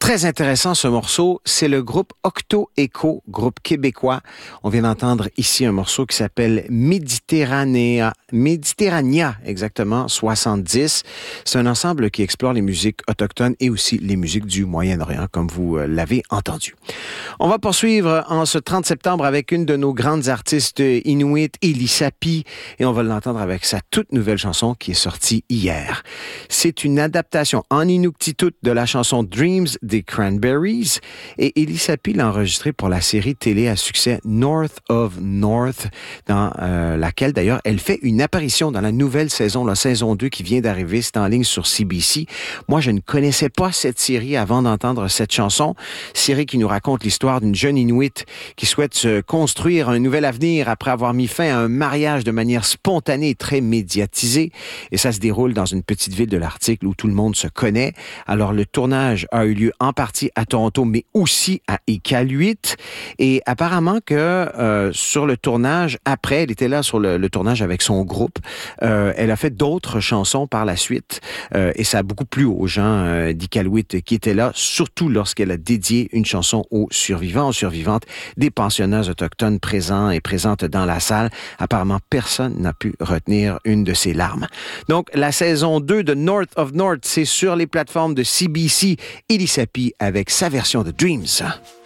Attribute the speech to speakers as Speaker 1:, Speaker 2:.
Speaker 1: Très intéressant ce morceau, c'est le groupe Octo Echo, groupe québécois. On vient d'entendre ici un morceau qui s'appelle Méditerranea exactement, 70. C'est un ensemble qui explore les musiques autochtones et aussi les musiques du Moyen-Orient, comme vous l'avez entendu. On va poursuivre en ce 30 septembre avec une de nos grandes artistes inuit, Elisapi, et on va l'entendre avec sa toute nouvelle chanson qui est sortie hier. C'est une adaptation en inuktitut de la chanson Dreams des Cranberries, et Elisapi l'a enregistrée pour la série télé à succès North of North, dans laquelle d'ailleurs elle fait une apparition dans la nouvelle saison, la saison 2 qui vient d'arriver, c'est en ligne sur CBC. Moi, je ne connaissais pas cette série avant d'entendre cette chanson, série qui nous raconte l'histoire d'une jeune Inuit qui souhaite se construire un nouvel avenir après avoir mis fin à un mariage de manière spontanée et très médiatisée, et ça se déroule dans une petite ville de l'Arctique où tout le monde se connaît. Alors, le tournage a eu lieu en partie à Toronto, mais aussi à Iqaluit. Et apparemment que sur le tournage, après, elle était là sur le tournage avec son groupe, elle a fait d'autres chansons par la suite. Et ça a beaucoup plu aux gens d'Iqaluit qui étaient là, surtout lorsqu'elle a dédié une chanson aux survivants, aux survivantes des pensionnats autochtones présents et présentes dans la salle. Apparemment, personne n'a pu retenir une de ses larmes. Donc, la saison 2 de North of North, c'est sur les plateformes de CBC. Elisapi avec sa version de Dreams.